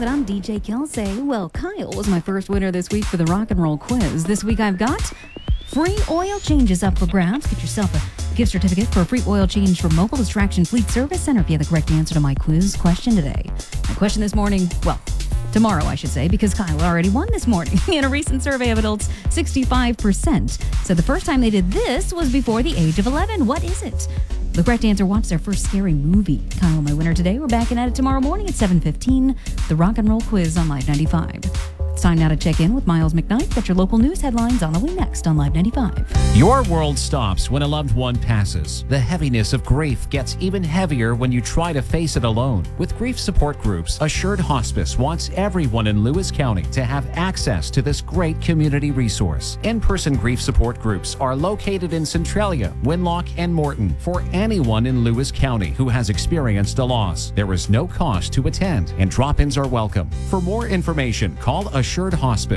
and I'm DJ Kelsey. Well, Kyle was my first winner this week for the rock and roll quiz. This week I've got free oil changes up for grabs. Get yourself a gift certificate for a free oil change from Mobile Distraction Fleet Service Center if you have the correct answer to my quiz question today. My question this morning, well, tomorrow, I should say, because Kyle already won this morning. In a recent survey of adults, 65% said the first time they did this was before the age of 11. What is it? The correct answer, watch their first scary movie. Kyle, my winner today. We're back at it tomorrow morning at 7:15. The Rock and Roll Quiz on Live 95. It's time now to check in with Miles McKnight. Got your local news headlines on the way next on Live 95. Your world stops when a loved one passes. The heaviness of grief gets even heavier when you try to face it alone. With grief support groups, Assured Hospice wants everyone in Lewis County to have access to this great community resource. In-person grief support groups are located in Centralia, Winlock, and Morton for anyone in Lewis County who has experienced a loss. There is no cost to attend, and drop-ins are welcome. For more information, call Assured Hospice